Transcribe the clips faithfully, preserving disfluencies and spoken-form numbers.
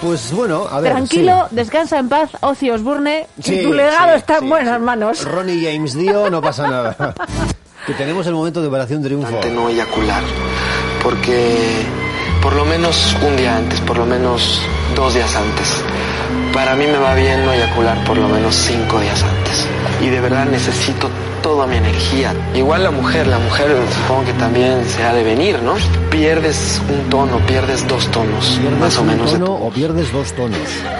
Pues bueno, a ver. Tranquilo, sí. descansa en paz, Ozzy Osbourne, Sí, y tu legado sí, está sí, en buenas sí. manos. Ronnie James Dio, no pasa nada. Que tenemos el momento de Operación Triunfo. No eyacular, porque por lo menos un día antes, por lo menos dos días antes. Para mí me va bien no eyacular por lo menos cinco días antes. Y de verdad necesito toda mi energía. Igual la mujer, la mujer supongo que también se ha de venir, ¿no? Pierdes un tono, pierdes dos tonos, ¿Pierdes más o un menos. tono o pierdes dos tonos?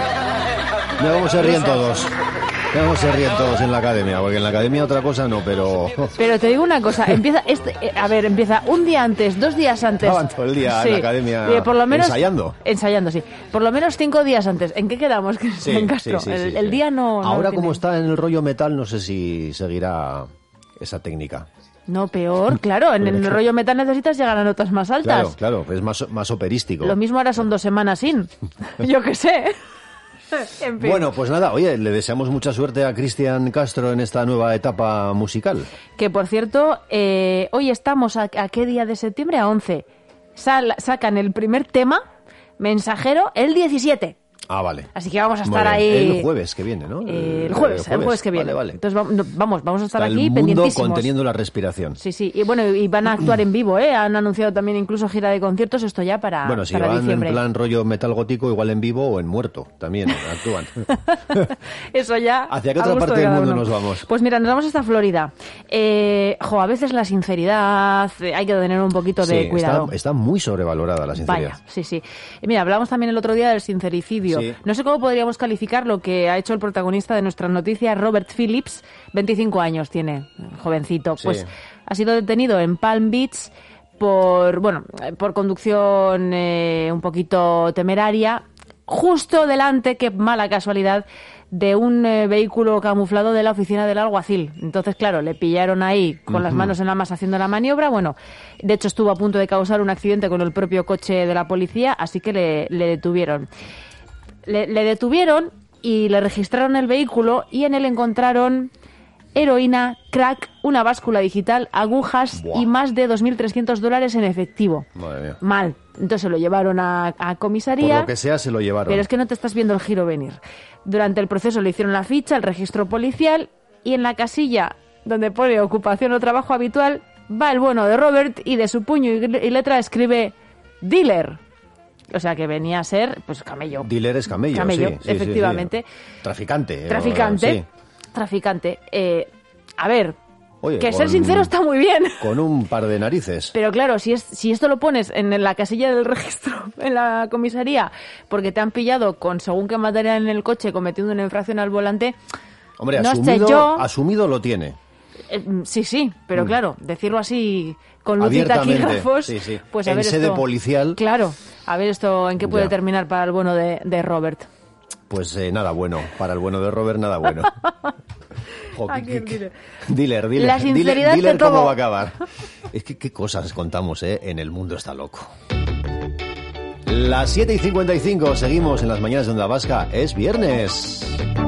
Mira cómo se ríen todos. Mira cómo se ríen todos en la academia, porque en la academia otra cosa no, pero... Pero te digo una cosa, empieza este, eh, a ver, empieza un día antes, dos días antes. Estaban todo el día en la academia eh, por lo menos, ensayando. Ensayando, sí. Por lo menos cinco días antes. ¿En qué quedamos, Sí, en Castro? sí, sí, el, sí, el sí. día no... no Ahora tiene- como está en el rollo metal, no sé si seguirá esa técnica. No, peor, claro. En el rollo metal necesitas llegar a notas más altas. Claro, claro, es más, más operístico. Lo mismo ahora son dos semanas sin. Yo qué sé. En fin. Bueno, pues nada, oye, le deseamos mucha suerte a Cristian Castro en esta nueva etapa musical. Que por cierto, eh, hoy estamos a, ¿a qué día de septiembre? A once. Sal- sacan el primer tema, Mensajero, el diecisiete. Ah, vale. Así que vamos a Muy estar bien. ahí... El jueves que viene, ¿no? Eh, el jueves, el jueves que viene. Vale, vale. Entonces va- no, vamos, vamos a estar Está aquí el mundo pendientísimos. conteniendo la respiración. Sí, sí. Y bueno, y van a actuar en vivo, ¿eh? Han anunciado también incluso gira de conciertos, esto ya para, Bueno, si para van diciembre. en plan rollo metal gótico, igual en vivo o en muerto, también actúan. Eso ya... ¿Hacia qué al otra gusto parte de del cada mundo uno. nos vamos? Pues mira, nos vamos hasta Florida. Eh, jo, a veces la sinceridad, eh, hay que tener un poquito de Sí, cuidado. Está, está muy sobrevalorada la sinceridad. Vaya, sí, sí. Y mira, hablamos también el otro día del sincericidio. Sí. No sé cómo podríamos calificar lo que ha hecho el protagonista de nuestras noticias, Robert Phillips, veinticinco años tiene, jovencito. Sí. Pues ha sido detenido en Palm Beach por, bueno, por conducción eh, un poquito temeraria, justo delante, qué mala casualidad, de un eh, vehículo camuflado de la oficina del alguacil. Entonces, claro, le pillaron ahí con las manos en la masa haciendo la maniobra. Bueno, de hecho estuvo a punto de causar un accidente con el propio coche de la policía, así que le, le detuvieron. Le, le detuvieron y le registraron el vehículo y en él encontraron heroína, crack, una báscula digital, agujas Buah. y más de dos mil trescientos dólares en efectivo. Madre mía. Mal. Entonces se lo llevaron a, a Por comisaría. lo que sea, se lo llevaron. Pero es que no te estás viendo el giro venir. Durante el proceso le hicieron la ficha, el registro policial, y en la casilla donde pone ocupación o trabajo habitual va el bueno de Robert y de su puño y y letra escribe dealer. O sea que venía a ser, pues, camello. Dealer es camello, Camello, sí, sí, sí, efectivamente. sí. Traficante. Traficante. Sí. Traficante. Eh, a ver, Oye, que con- ser sincero está muy bien. Con un par de narices. Pero claro, si es si esto lo pones en la casilla del registro, en la comisaría, porque te han pillado con según qué material en el coche cometiendo una infracción al volante, Hombre, no sé asumido, yo. asumido lo tiene. eh, sí, sí, pero Mm. claro, decirlo así con luz y Abiertamente, taquígrafos, sí, sí. pues a En ver sede esto, policial. Claro, a ver esto en qué puede Ya. terminar para el bueno de, de Robert. Pues eh, nada bueno. Para el bueno de Robert, nada bueno. Jo, Aquí qué- el qué- dealer. Dealer, dealer. La sinceridad dealer, dealer, te ¿cómo como. va a acabar? Es que qué cosas contamos, ¿eh? En el mundo está loco. Las siete y cincuenta y cinco, seguimos en las mañanas de Onda Vasca. Es viernes.